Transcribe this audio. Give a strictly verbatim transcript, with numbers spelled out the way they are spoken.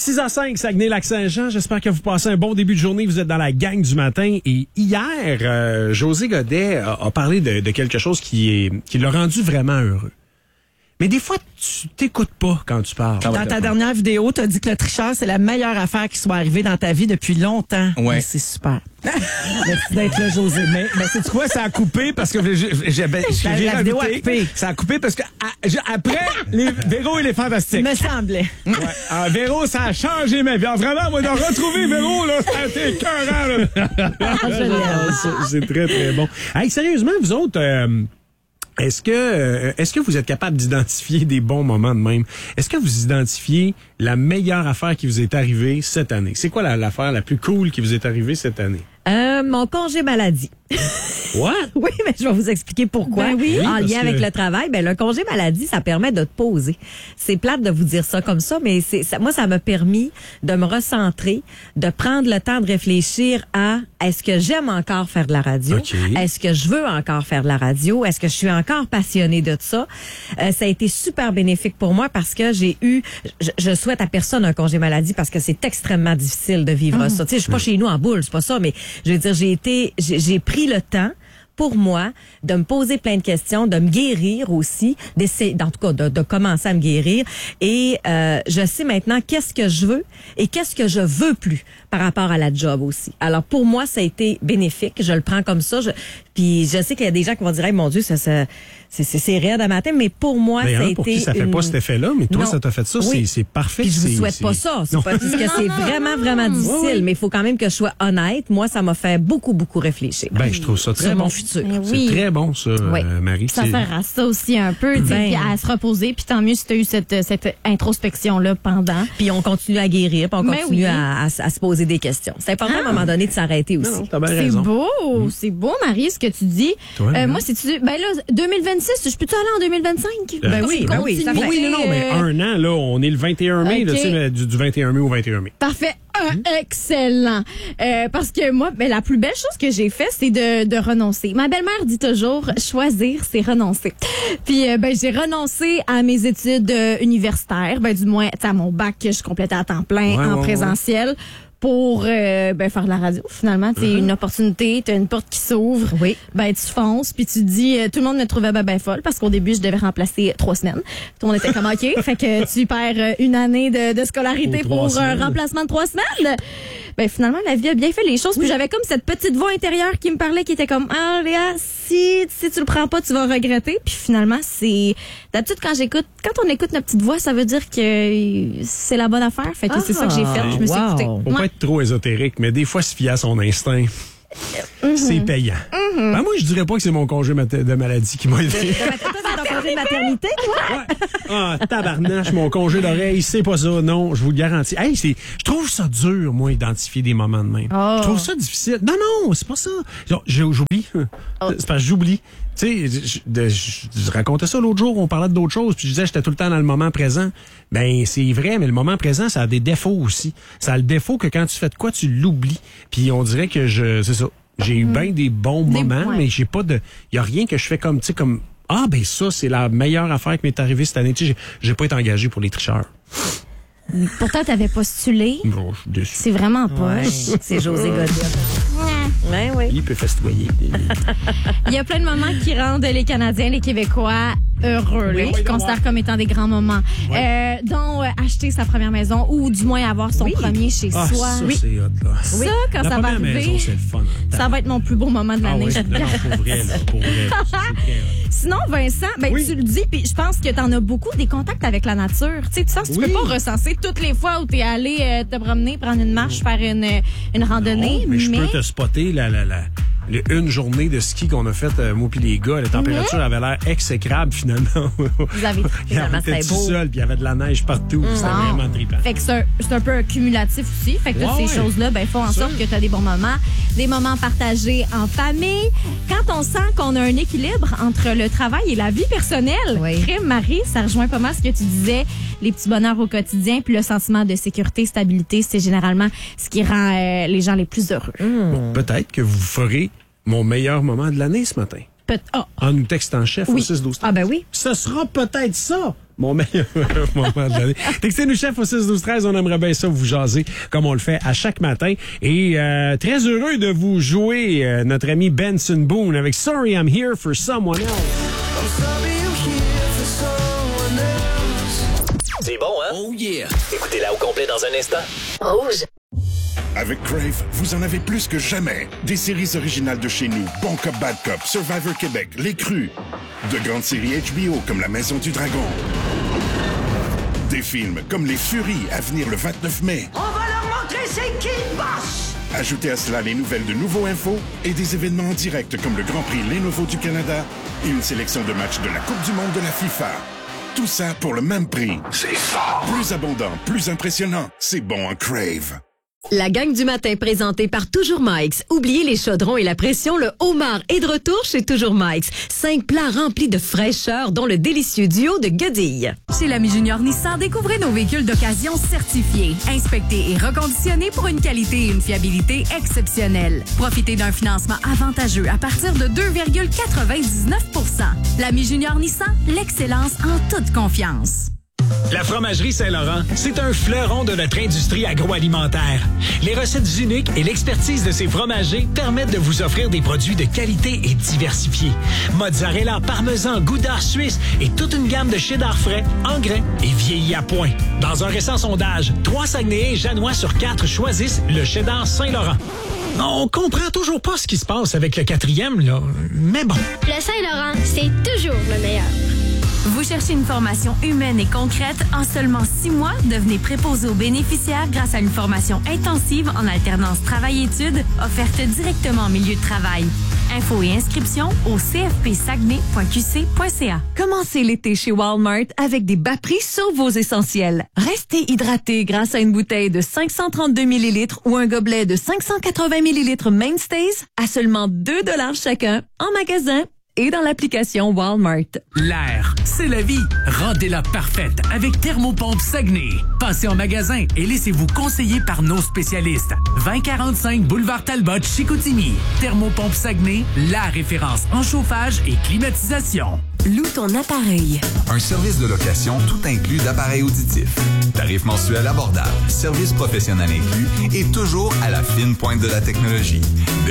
six à cinq, Saguenay-Lac-Saint-Jean. J'espère que vous passez un bon début de journée. Vous êtes dans la gang du matin. Et hier, euh, José Godet a, a parlé de, de quelque chose qui est qui l'a rendu vraiment heureux. Mais des fois, tu t'écoutes pas quand tu parles. Dans ta dernière vidéo, tu as dit que le tricheur, c'est la meilleure affaire qui soit arrivée dans ta vie depuis longtemps. Ouais. C'est super. Merci d'être là, José. Mais, mais c'est quoi, ça a coupé parce que j'ai, j'ai, ben, j'ai La- la vidéo a rajouté. coupé. Ça a coupé parce que à- j'ai- après, les, Véro, il est fantastique. Me semblait. Ouais. Ah, Véro, ça a changé ma vie. Ah, vraiment, moi, de retrouver Véro, là, ça a été écœurant, là. Je l'aime. Ah, c'est, c'est très, très bon. Hey, sérieusement, vous autres... euh, Est-ce que euh, est-ce que vous êtes capable d'identifier des bons moments de même? Est-ce que vous identifiez la meilleure affaire qui vous est arrivée cette année? C'est quoi la, l'affaire la plus cool qui vous est arrivée cette année? Euh, mon congé maladie. What? Oui, mais je vais vous expliquer pourquoi. Ben oui. En Oui, parce lien avec que- le travail, ben le congé maladie, ça permet de te poser. C'est plate de vous dire ça comme ça, mais c'est ça, moi, ça m'a permis de me recentrer, de prendre le temps de réfléchir à est-ce que j'aime encore faire de la radio? OK. Est-ce que je veux encore faire de la radio? Est-ce que je suis encore passionnée de ça? Euh, ça a été super bénéfique pour moi parce que j'ai eu, je, je souhaite à personne un congé maladie parce que c'est extrêmement difficile de vivre ça. Tu sais, je suis pas chez nous en boule, c'est pas ça, mais je veux dire, j'ai été, j'ai, j'ai pris le temps pour moi, de me poser plein de questions, de me guérir aussi, d'essayer, en tout cas, de, de commencer à me guérir. Et euh, je sais maintenant qu'est-ce que je veux et qu'est-ce que je veux plus par rapport à la job aussi. Alors, pour moi, ça a été bénéfique. Je le prends comme ça. Je, puis je sais qu'il y a des gens qui vont dire, hey, mon Dieu, ça, ça c'est, c'est, c'est raide à matin, mais pour moi, Ben, ça a hein, été pour qui ça fait une... pas cet effet-là, mais toi, Non. ça t'a fait ça, Oui. c'est, c'est parfait. Puis je vous c'est- souhaite c'est- pas ça. C'est Non. pas parce que c'est vraiment, vraiment difficile, mais il faut quand même que je sois honnête. Moi, ça m'a fait beaucoup, beaucoup réfléchir. Ben, je trouve ça très Sur bon. mon futur. Ben C'est oui. très bon, ça, Oui. euh, Marie. Ça C'est- sert à ça aussi un peu, tu sais, Ben. puis à se reposer. Puis tant mieux si tu as eu cette, cette introspection-là pendant. Puis on continue à guérir, puis on Mais continue oui. à, à, à se poser des questions. C'est important à un moment donné de s'arrêter aussi. Non, non, t'as bien C'est raison. beau, c'est beau, Marie, ce que tu dis. Toi, Euh, hein? moi, c'est-tu. Ben là, deux mille vingt-six, je peux-tu aller en deux mille vingt-cinq? Ben oui, ben oui, ça fait- Oui, non, non, mais un an, là, on est le vingt et un mai, là, Ok. tu sais, le- du, du vingt et un mai au vingt et un mai. Parfait. Ah, excellent. Euh, parce que moi, ben, la plus belle chose que j'ai fait, c'est de, de renoncer. Ma belle-mère dit toujours, choisir, c'est renoncer. Puis, euh, ben, j'ai renoncé à mes études euh, universitaires, ben, du moins, tu sais, à mon bac que je complétais à temps plein Ouais, en ouais, présentiel. Pour euh, ben, faire de la radio, finalement. C'est une opportunité, tu as une porte qui s'ouvre. Oui. Ben, tu fonces, puis tu dis, euh, tout le monde me trouvait ben, ben folle, parce qu'au début, je devais remplacer trois semaines. Tout le monde était comme, OK, fait que tu perds euh, une année de, de scolarité Pour pour, trois un semaines. remplacement de trois semaines. Ben, finalement, la vie a bien fait les choses. Puis j'avais comme cette petite voix intérieure qui me parlait, qui était comme, ah, Léa, si, si tu le prends pas, tu vas regretter. Puis finalement, c'est, d'habitude, quand j'écoute, quand on écoute notre petite voix, ça veut dire que c'est la bonne affaire. Fait que c'est ça que j'ai fait. Je me suis wow. écoutée. Faut Ouais. pas être trop ésotérique, mais des fois, se fier à son instinct, c'est payant. Ben, moi, je dirais pas que c'est mon congé mat- de maladie qui m'a aidé. Toi, c'est ton congé de maternité, toi? Ouais. Ah, tabarnache, mon congé d'oreille, c'est pas ça. Non, je vous le garantis. Hey, c'est, je trouve ça dur, moi, identifier des moments de même. Oh. Je trouve ça difficile. Non, non, c'est pas ça. Genre, j'ai- J'oublie. C'est parce que j'oublie. Tu sais, je, de- je- je racontais ça l'autre jour, on parlait d'autres choses, puis je disais que j'étais tout le temps dans le moment présent. Ben, c'est vrai, mais le moment présent, ça a des défauts aussi. Ça a le défaut que quand tu fais de quoi, tu l'oublies. Puis on dirait que je, c'est ça. J'ai eu bien des bons Des- moments, ouais. mais j'ai pas de, y a rien que je fais comme, tu sais, comme, ah, ben ça, c'est la meilleure affaire qui m'est arrivée cette année. Tu sais, j'ai, j'ai pas été engagé pour les tricheurs. Pourtant, t'avais postulé. Bon, je suis déçu. C'est vraiment poche. C'est José Godet. Ouais, oui. Il peut festoyer. Il y a plein de moments qui rendent les Canadiens, les Québécois heureux, là, Oui, qui oui, considèrent comme étant des grands moments. Euh, dont euh, acheter sa première maison ou du moins avoir son premier chez Ah, soi. ça, c'est hot, là. Ça, quand La ça va première arriver, maison, c'est le fun. ça va être mon plus beau moment de Ah l'année. oui, non, pour vrai, là, pour vrai. C'est très hot. Sinon, Vincent, ben, Oui. tu le dis, puis je pense que tu en as beaucoup des contacts avec la nature. Tu sais, tu sens que tu Oui. peux pas recenser toutes les fois où tu es allé euh, te promener, prendre une marche, faire une, une randonnée. Non, mais je peux te spotter la, la, la, le- une journée de ski qu'on a faite, euh, moi puis les gars. La température avait l'air exécrable, finalement. Vous avez trippé. Il Finalement, était c'était tout beau. seul, puis il y avait de la neige partout. C'était Non. vraiment trippant. Fait que c'est un, c'est un peu cumulatif aussi. Fait que toutes Ouais, ces ouais. choses-là, ben, font en Ça. sorte que tu as des bons moments, des moments partagés en famille. Quand on sent qu'on a un équilibre entre le travail et la vie personnelle, Oui. crime, Marie, ça rejoint pas mal ce que tu disais, les petits bonheurs au quotidien, puis le sentiment de sécurité, stabilité, c'est généralement ce qui rend euh, les gens les plus heureux. Peut-être que vous ferez mon meilleur moment de l'année ce matin. Peut- ah, En nous textant chef Oui. au six douze. Ah, ben oui. Ce sera peut-être ça, Mon meilleur moment de l'année. Textez-nous, chef, au six douze treize. On aimerait bien ça vous jaser comme on le fait à chaque matin. Et euh, très heureux de vous jouer euh, notre ami Benson Boone avec Sorry I'm Here for Someone Else. I'm sorry I'm here for someone else. C'est bon, hein? Oh yeah! Écoutez-la au complet dans un instant. Rouge. Avec Crave, vous en avez plus que jamais. Des séries originales de chez nous, Bon Cop, Bad Cop, Survivor Québec, Les Crus. De grandes séries H B O comme La Maison du Dragon. Des films comme Les Furies à venir le vingt-neuf mai. On va leur montrer c'est qui le boss! Ajoutez à cela les nouvelles de Nouveau Info et des événements en direct comme le Grand Prix Lenovo du Canada et une sélection de matchs de la Coupe du Monde de la FIFA. Tout ça pour le même prix. C'est fort! Plus abondant, plus impressionnant. C'est bon en Crave. La gang du matin présentée par Toujours Mike's. Oubliez les chaudrons et la pression, le homard est de retour chez Toujours Mike's. Cinq plats remplis de fraîcheur, dont le délicieux duo de guedilles. Chez l'Ami Junior Nissan, découvrez nos véhicules d'occasion certifiés, inspectés et reconditionnés pour une qualité et une fiabilité exceptionnelles. Profitez d'un financement avantageux à partir de deux virgule quatre-vingt-dix-neuf pour cent. L'Ami Junior Nissan, l'excellence en toute confiance. La Fromagerie Saint-Laurent, c'est un fleuron de notre industrie agroalimentaire. Les recettes uniques et l'expertise de ses fromagers permettent de vous offrir des produits de qualité et diversifiés. Mozzarella, parmesan, gouda suisse et toute une gamme de cheddar frais, en grains et vieillis à point. Dans un récent sondage, trois Saguenayens et Janois sur quatre choisissent le cheddar Saint-Laurent. On comprend toujours pas ce qui se passe avec le quatrième, là, mais bon. Le Saint-Laurent, c'est toujours le meilleur. Vous cherchez une formation humaine et concrète? En seulement six mois, devenez préposé aux bénéficiaires grâce à une formation intensive en alternance travail-études offerte directement en milieu de travail. Infos et inscriptions au c f p saguenay point q c point c a. Commencez l'été chez Walmart avec des bas prix sur vos essentiels. Restez hydraté grâce à une bouteille de cinq cent trente-deux millilitres ou un gobelet de cinq cent quatre-vingts millilitres Mainstays à seulement deux dollars chacun en magasin et dans l'application Walmart. L'air, c'est la vie. Rendez-la parfaite avec Thermopompe Saguenay. Passez en magasin et laissez-vous conseiller par nos spécialistes. vingt quarante-cinq boulevard Talbot, Chicoutimi. Thermopompe Saguenay, la référence en chauffage et climatisation. Loue ton appareil. Un service de location tout inclus d'appareils auditifs. Tarif mensuel abordable, service professionnel inclus et toujours à la fine pointe de la technologie.